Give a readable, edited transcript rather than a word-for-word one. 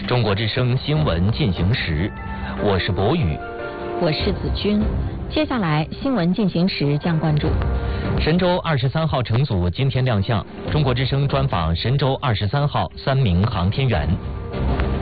中国之声新闻进行时，我是博宇， 我是子君。接下来新闻进行时将关注： 神舟23号乘组今天亮相，中国之声专访神舟23号3名航天员。